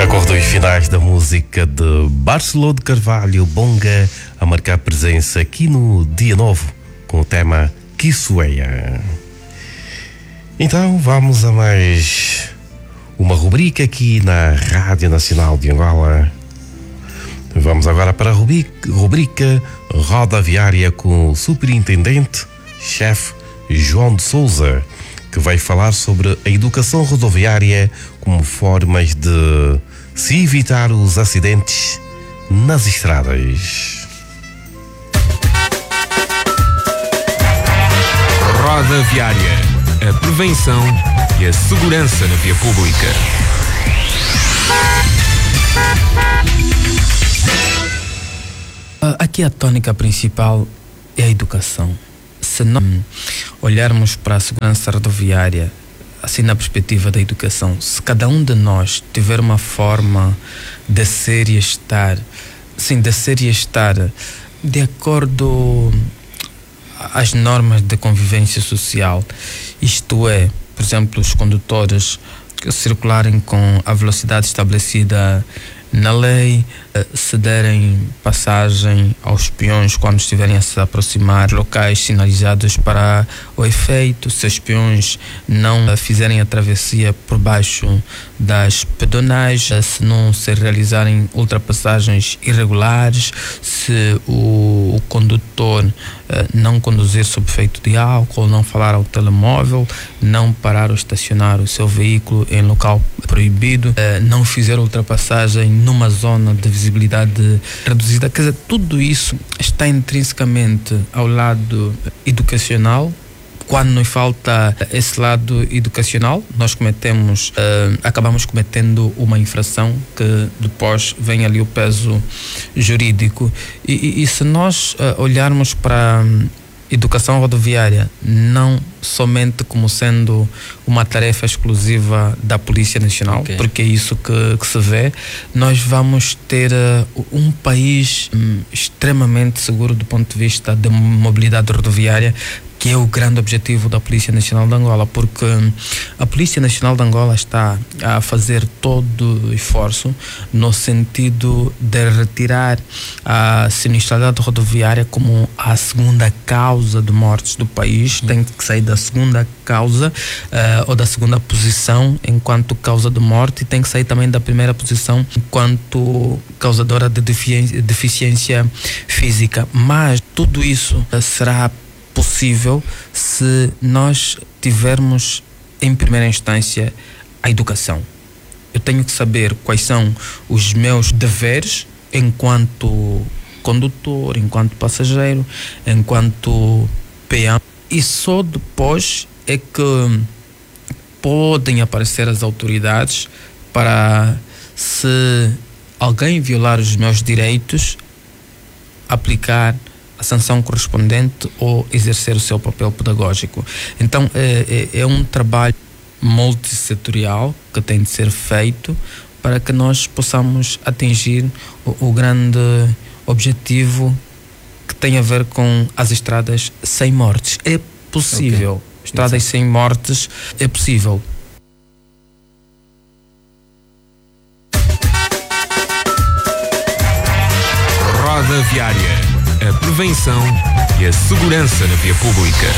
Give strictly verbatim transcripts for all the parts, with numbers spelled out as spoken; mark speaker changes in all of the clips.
Speaker 1: Acordos finais da música de Barceló de Carvalho Bonga a marcar presença aqui no Dia Novo com o tema Quissueia. Então vamos a mais uma rubrica aqui na Rádio Nacional de Angola. Vamos agora para a rubrica, rubrica Roda Viária com o Superintendente-Chefe João de Souza, que vai falar sobre a educação rodoviária como formas de se evitar os acidentes nas estradas.
Speaker 2: Roda Viária, a prevenção e a segurança na via pública.
Speaker 3: Aqui a tônica principal é a educação. Se não olharmos para a segurança rodoviária assim na perspectiva da educação, se cada um de nós tiver uma forma de ser e estar, sim, de ser e estar de acordo às normas de convivência social, isto é, por exemplo, os condutores circularem com a velocidade estabelecida na lei, se derem passagem aos peões quando estiverem a se aproximar locais sinalizados para o efeito, se os peões não fizerem a travessia por baixo das pedonais, se não se realizarem ultrapassagens irregulares, se o, o condutor não conduzir sob efeito de álcool, não falar ao telemóvel, não parar ou estacionar o seu veículo em local proibido, não fizer ultrapassagem numa zona de visibilidade reduzida. Quer dizer, tudo isso está intrinsecamente ao lado educacional. Quando nos falta esse lado educacional, nós cometemos, uh, acabamos cometendo uma infração que depois vem ali o peso jurídico. E, e, e se nós uh, olharmos para educação rodoviária não somente como sendo uma tarefa exclusiva da Polícia Nacional, okay, porque é isso que, que se vê, nós vamos ter uh, um país um, extremamente seguro do ponto de vista da mobilidade rodoviária, que é o grande objetivo da Polícia Nacional de Angola, porque a Polícia Nacional de Angola está a fazer todo o esforço no sentido de retirar a sinistralidade rodoviária como a segunda causa de mortes do país. Tem que sair da segunda causa uh, ou da segunda posição enquanto causa de morte, e tem que sair também da primeira posição enquanto causadora de deficiência, deficiência física. Mas tudo isso uh, será possível se nós tivermos em primeira instância a educação. Eu tenho que saber quais são os meus deveres enquanto condutor, enquanto passageiro, enquanto peão, e só depois é que podem aparecer as autoridades para, se alguém violar os meus direitos, aplicar a sanção correspondente ou exercer o seu papel pedagógico. Então é, é, é um trabalho multissetorial que tem de ser feito para que nós possamos atingir o, o grande objetivo que tem a ver com as estradas sem mortes. É possível. Okay. Estradas Exato. Sem mortes é possível.
Speaker 2: Roda Viária, a prevenção e a segurança na via pública.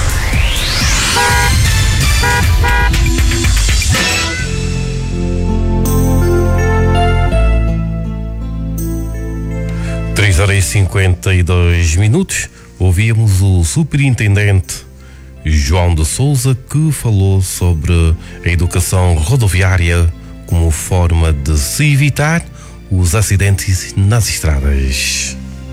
Speaker 1: três horas e cinquenta e dois minutos. Ouvíamos o Superintendente João de Souza, que falou sobre a educação rodoviária como forma de se evitar os acidentes nas estradas.